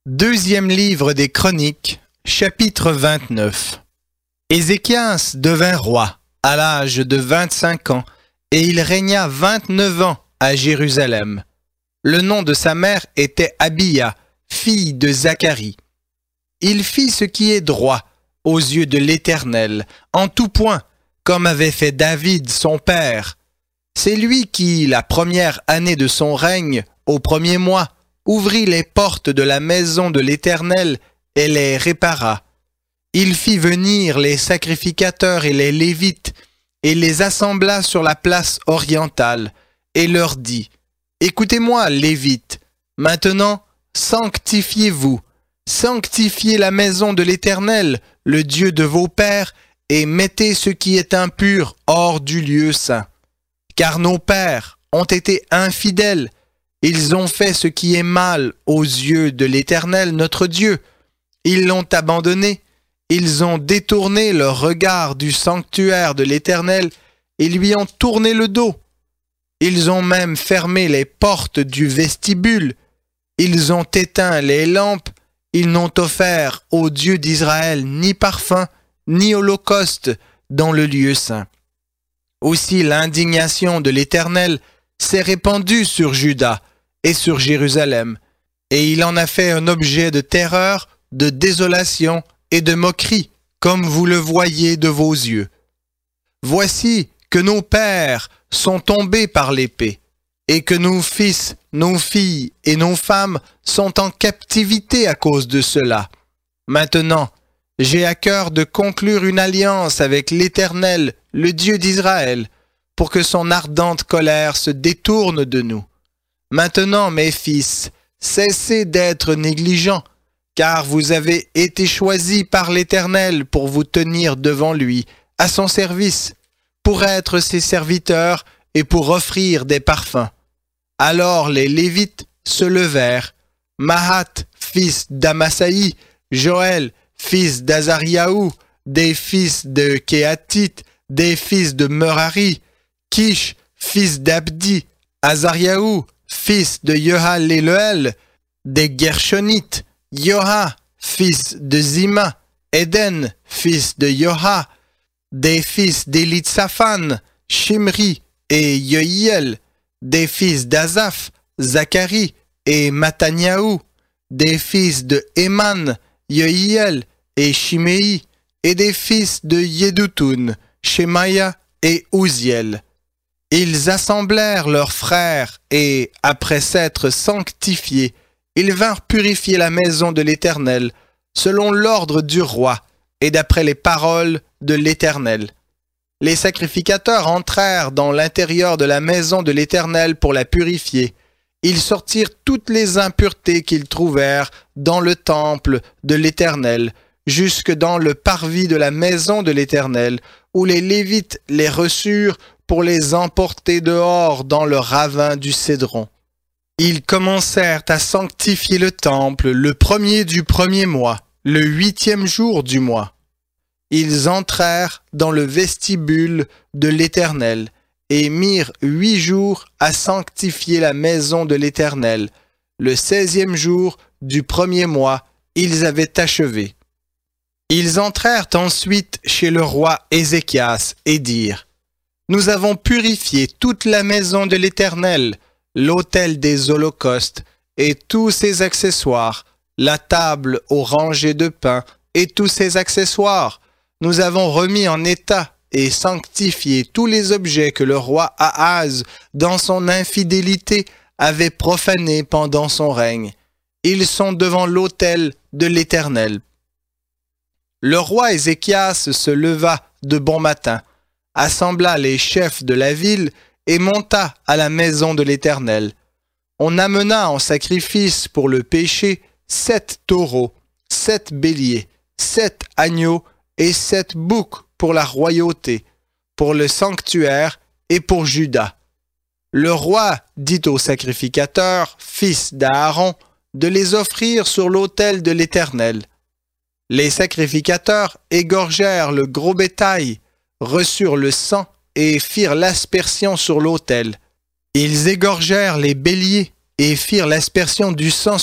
Deuxième livre des Chroniques, chapitre 29. Ézéchias devint roi à l'âge de 25 ans et il régna 29 ans à Jérusalem. Le nom de sa mère était Abiya, fille de Zacharie. Il fit ce qui est droit aux yeux de l'Éternel, en tout point, comme avait fait David son père. C'est lui qui, la première année de son règne, au premier mois, ouvrit les portes de la maison de l'Éternel et les répara. Il fit venir les sacrificateurs et les Lévites et les assembla sur la place orientale et leur dit : Écoutez-moi, Lévites, maintenant sanctifiez-vous, sanctifiez la maison de l'Éternel, le Dieu de vos pères, et mettez ce qui est impur hors du lieu saint. Car nos pères ont été infidèles, ils ont fait ce qui est mal aux yeux de l'Éternel notre Dieu. Ils l'ont abandonné, ils ont détourné leur regard du sanctuaire de l'Éternel et lui ont tourné le dos. Ils ont même fermé les portes du vestibule, ils ont éteint les lampes, ils n'ont offert au Dieu d'Israël ni parfum, ni holocauste dans le lieu saint. Aussi l'indignation de l'Éternel s'est répandue sur Juda et sur Jérusalem, et il en a fait un objet de terreur, de désolation et de moquerie, comme vous le voyez de vos yeux. Voici que nos pères sont tombés par l'épée, et que nos fils, nos filles et nos femmes sont en captivité à cause de cela. Maintenant, j'ai à cœur de conclure une alliance avec l'Éternel, le Dieu d'Israël, pour que son ardente colère se détourne de nous. Maintenant, mes fils, cessez d'être négligents, car vous avez été choisis par l'Éternel pour vous tenir devant lui, à son service, pour être ses serviteurs et pour offrir des parfums. Alors les Lévites se levèrent, Mahat, fils d'Amasaï, Joël, fils d'Azariaou, des fils de Kéhatit, des fils de Merari, Kish, fils d'Abdi, Azariaou, fils de Yehaleleel, des Gershonites, Yoha, fils de Zima, Éden, fils de Yoha, des fils d'Élitsaphan, Shimri et Yehiel, des fils d'Azaph, Zacharie et Mattaniaou, des fils de Éman, Yehiel et Shimei, et des fils de Yédoutoun, Shemaïa et Ouziel. Ils assemblèrent leurs frères et, après s'être sanctifiés, ils vinrent purifier la maison de l'Éternel, selon l'ordre du roi et d'après les paroles de l'Éternel. Les sacrificateurs entrèrent dans l'intérieur de la maison de l'Éternel pour la purifier. Ils sortirent toutes les impuretés qu'ils trouvèrent dans le temple de l'Éternel, jusque dans le parvis de la maison de l'Éternel, où les Lévites les reçurent pour les emporter dehors dans le ravin du Cédron. Ils commencèrent à sanctifier le temple le premier du premier mois, le 8e jour du mois. Ils entrèrent dans le vestibule de l'Éternel et mirent 8 jours à sanctifier la maison de l'Éternel. Le 16e jour du premier mois, ils avaient achevé. Ils entrèrent ensuite chez le roi Ézéchias et dirent : Nous avons purifié toute la maison de l'Éternel, l'autel des holocaustes et tous ses accessoires, la table aux rangées de pain et tous ses accessoires. Nous avons remis en état et sanctifié tous les objets que le roi Ahaz, dans son infidélité, avait profanés pendant son règne. Ils sont devant l'autel de l'Éternel. Le roi Ézéchias se leva de bon matin, assembla les chefs de la ville et monta à la maison de l'Éternel. On amena en sacrifice pour le péché 7 taureaux, 7 béliers, 7 agneaux et 7 boucs pour la royauté, pour le sanctuaire et pour Juda. Le roi dit aux sacrificateurs, fils d'Aaron, de les offrir sur l'autel de l'Éternel. Les sacrificateurs égorgèrent le gros bétail, reçurent le sang et firent l'aspersion sur l'autel. Ils égorgèrent les béliers et firent l'aspersion du sang